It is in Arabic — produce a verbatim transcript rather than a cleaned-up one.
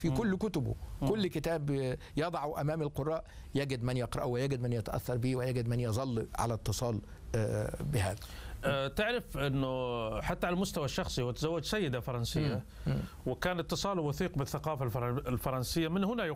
في كل كتبه. كل كتاب يضع أمام القراء يجد من يقرأه ويجد من يتأثر به ويجد من يظل على اتصال بهذا. تعرف أنه حتى على المستوى الشخصي هو تزوج سيدة فرنسية، وكان اتصاله وثيق بالثقافة الفرنسية. من هنا